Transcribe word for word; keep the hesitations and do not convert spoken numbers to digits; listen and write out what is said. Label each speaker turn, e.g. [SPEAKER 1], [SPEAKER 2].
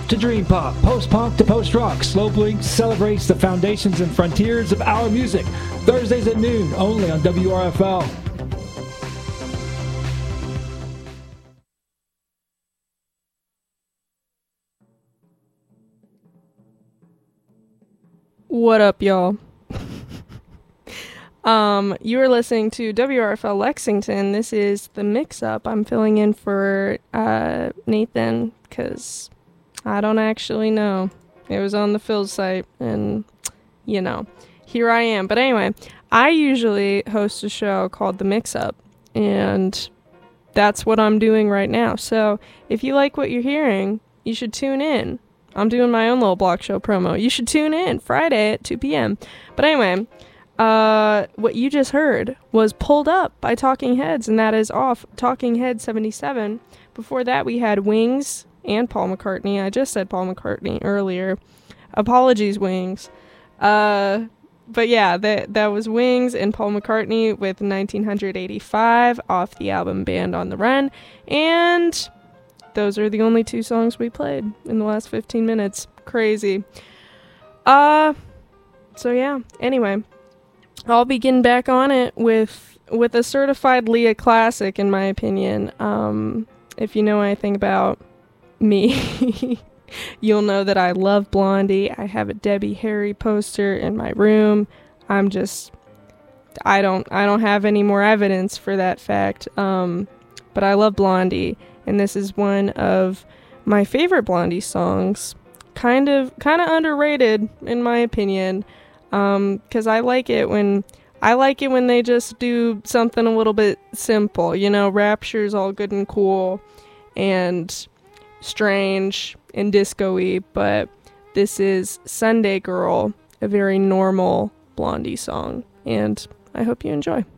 [SPEAKER 1] to dream pop, post-punk to post-rock, Slowblink celebrates the foundations and frontiers of our music. Thursdays at noon, only on W R F L.
[SPEAKER 2] What up, y'all? um, you are listening to W R F L Lexington. This is The Mix-Up. I'm filling in for uh, Nathan because I don't actually know. It was on the Phil site, and, you know, here I am. But anyway, I usually host a show called The Mix-Up, and that's what I'm doing right now. So if you like what you're hearing, you should tune in. I'm doing my own little block show promo. You should tune in Friday at two p.m. But anyway, uh, what you just heard was Pulled Up by Talking Heads, and that is off Talking Head seventy-seven. Before that, we had Wings and Paul McCartney. I just said Paul McCartney earlier. Apologies, Wings. Uh, but yeah, that, that was Wings and Paul McCartney with nineteen eighty-five off the album Band on the Run. And those are the only two songs we played in the last fifteen minutes. Crazy. Uh, so yeah, anyway, I'll begin back on it with with a certified Leah classic, in my opinion. Um, if you know anything about me, you'll know that I love Blondie. I have a Debbie Harry poster in my room. I'm just, I don't, I don't have any more evidence for that fact. Um, but I love Blondie. And this is one of my favorite Blondie songs. Kind of kind of underrated, in my opinion. Um, 'cause I like it when I like it when they just do something a little bit simple. You know, Rapture's all good and cool and strange and disco-y, but this is Sunday Girl, a very normal Blondie song. And I hope you enjoy.